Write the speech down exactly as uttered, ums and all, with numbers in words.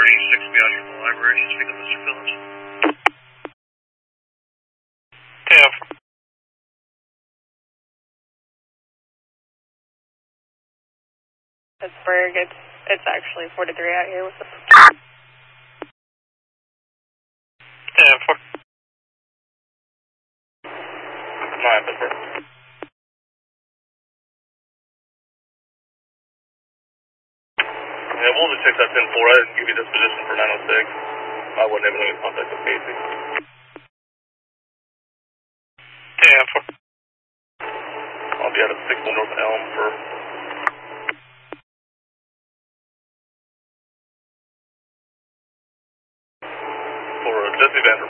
thirty-six beyond from the library. Speak with Mister Phillips. ten four. Pittsburgh, it's, it's actually forty-three out here with the... ten four. nine, Pittsburgh. Yeah, we'll just check that ten four. I didn't give you this position for nine oh six. I wasn't able to get in contact with Casey. ten four. I'll be out at sixty North Elm for